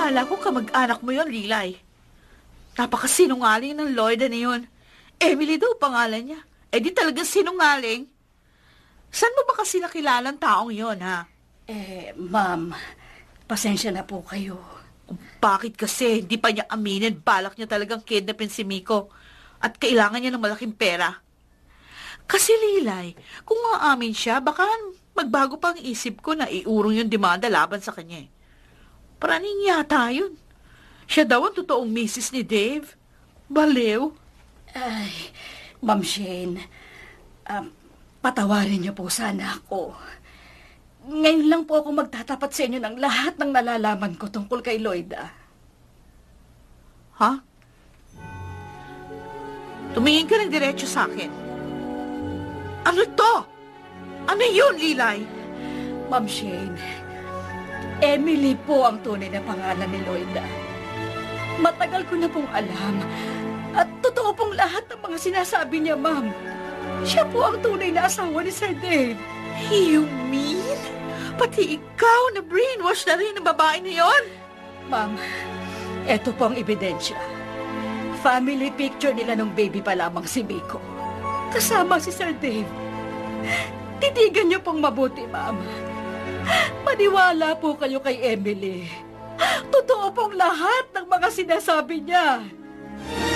Akala ko kamag-anak mo yon, Lilay. Napakasinungaling ng Lloyda na yun. Emily daw pangalan niya. Eh di talagang sinungaling. Saan mo ba kasi nakilalang taong yon, ha? Ma'am, pasensya na po kayo. Bakit kasi hindi pa niya aminin, balak niya talagang kidnapin si Miko at kailangan niya ng malaking pera. Kasi Lilay, kung aamin siya, baka magbago pa ang isip ko na iurong yung demanda laban sa kanya. Praning yata yun. Siya daw ang totoong misis ni Dave. Baliw. Ay, Ma'am Shane, patawarin niyo po sana ako. Ngayon lang po ako magtatapat sa inyo ng lahat ng nalalaman ko tungkol kay Lloyda. Ha? Tumingin ka ng diretso sa akin. Ano to? Ano yun, Lilay? Ma'am Shane, Emily po ang tunay na pangalan ni Lloyda. Matagal ko na pong alam at totoo pong lahat ng mga sinasabi niya, ma'am. Siya po ang tunay na asawa ni Sir Dave. You mean? Pati ikaw na brainwash na rin ng babae na yon? Ma'am, eto po ang ebidensya. Family picture nila nung baby pa lamang si Miko. Kasama si Sir Dave. Titigan niyo pong mabuti, ma'am. Maniwala po kayo kay Emily. Totoo pong lahat ng mga sinasabi niya.